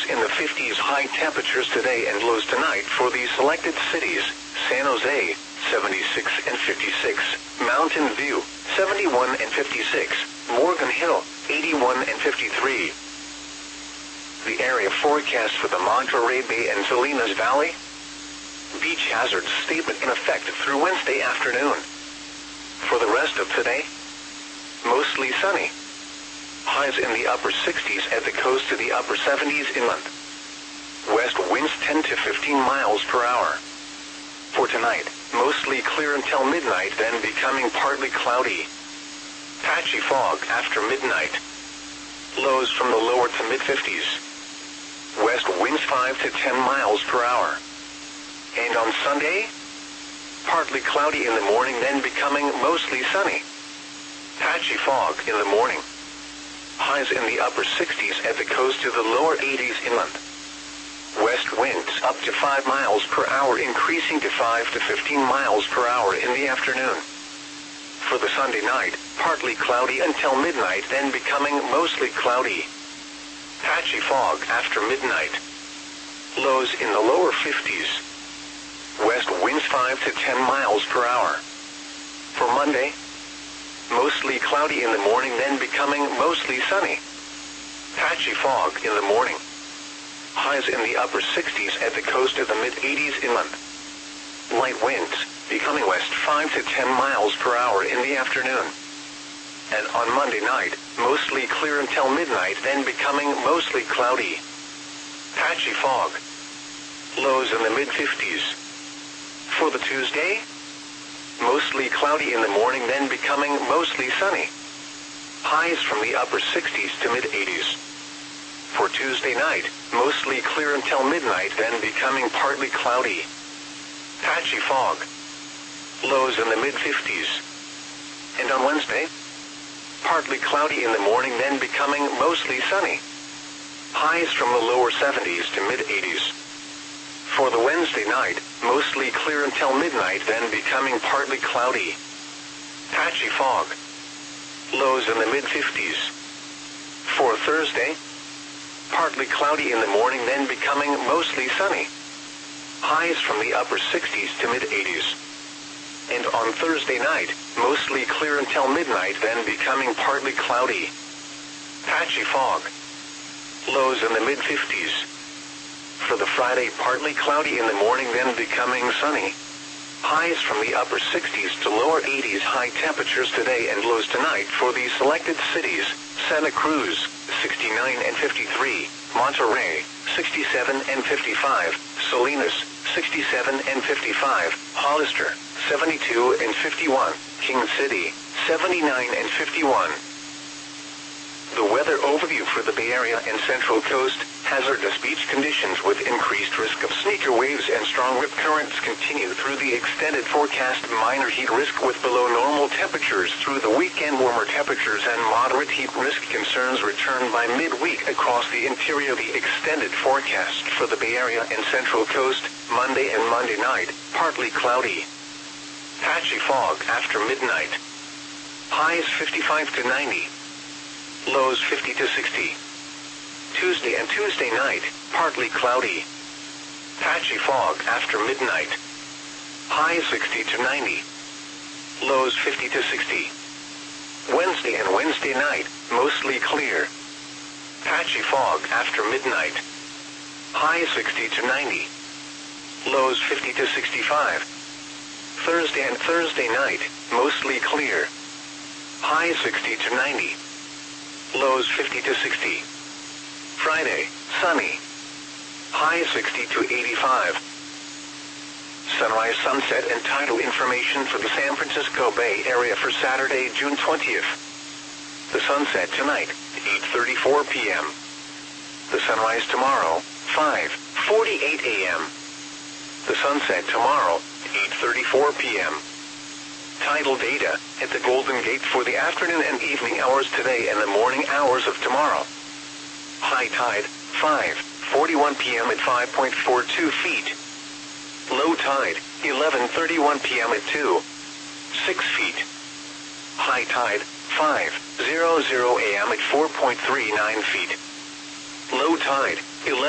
highs in the 50s, high temperatures today and lows tonight for these selected cities: San Jose, 76 and 56, Mountain View, 71 and 56, Morgan Hill, 81 and 53. The area forecast for the Monterey Bay and Salinas Valley. Beach hazard statement in effect through Wednesday afternoon. For the rest of today, mostly sunny. Highs in the upper 60s at the coast to the upper 70s inland. West winds 10 to 15 miles per hour. For tonight, mostly clear until midnight, then becoming partly cloudy. Patchy fog after midnight. Lows from the lower to mid-50s. West winds 5 to 10 miles per hour. And on Sunday, partly cloudy in the morning, then becoming mostly sunny. Patchy fog in the morning. Highs in the upper 60s at the coast to the lower 80s inland. West winds up to 5 miles per hour, increasing to 5 to 15 miles per hour in the afternoon. For the Sunday night, partly cloudy until midnight, then becoming mostly cloudy. Patchy fog after midnight. Lows in the lower 50s. West winds 5 to 10 miles per hour. For Monday, mostly cloudy in the morning, then becoming mostly sunny. Patchy fog in the morning. Highs in the upper 60s at the coast to the mid-80s inland. Light winds, becoming west 5 to 10 miles per hour in the afternoon. And on Monday night, mostly clear until midnight, then becoming mostly cloudy. Patchy fog. Lows in the mid-50s. For the Tuesday, mostly cloudy in the morning, then becoming mostly sunny. Highs from the upper 60s to mid-80s. For Tuesday night, mostly clear until midnight, then becoming partly cloudy. Patchy fog. Lows in the mid-50s. And on Wednesday, partly cloudy in the morning, then becoming mostly sunny. Highs from the lower 70s to mid-80s. For the Wednesday night, mostly clear until midnight, then becoming partly cloudy. Patchy fog. Lows in the mid-50s. For Thursday, partly cloudy in the morning, then becoming mostly sunny. Highs from the upper 60s to mid-80s. And on Thursday night, mostly clear until midnight, then becoming partly cloudy. Patchy fog. Lows in the mid-50s. For the Friday, partly cloudy in the morning, then becoming sunny. Highs from the upper 60s to lower 80s, high temperatures today and lows tonight for the selected cities: Santa Cruz, 69 and 53, Monterey, 67 and 55, Salinas, 67 and 55, Hollister, 72 and 51, King City, 79 and 51. The weather overview for the Bay Area and Central Coast. Hazardous beach conditions with increased risk of sneaker waves and strong rip currents continue through the extended forecast. Minor heat risk with below normal temperatures through the weekend. Warmer temperatures and moderate heat risk concerns return by midweek across the interior. The extended forecast for the Bay Area and Central Coast. Monday and Monday night, partly cloudy. Patchy fog after midnight. Highs 55 to 90. Lows 50 to 60. Tuesday and Tuesday night, partly cloudy. Patchy fog after midnight. Highs 60 to 90. Lows 50 to 60. Wednesday and Wednesday night, mostly clear. Patchy fog after midnight. Highs 60 to 90. Lows 50 to 65. Thursday and Thursday night, mostly clear. Highs 60 to 90. Lows 50 to 60. Friday, sunny. High 60 to 85. Sunrise, sunset, and tidal information for the San Francisco Bay Area for Saturday, June 20th. The sunset tonight, 8:34 p.m. The sunrise tomorrow, 5:48 a.m. The sunset tomorrow, 8:34 p.m. Tidal data at the Golden Gate for the afternoon and evening hours today and the morning hours of tomorrow. High tide, 5:41 p.m. at 5.42 feet. Low tide, 11:31 p.m. at 2.6 feet. High tide, 5:00 a.m. at 4.39 feet. Low tide, 11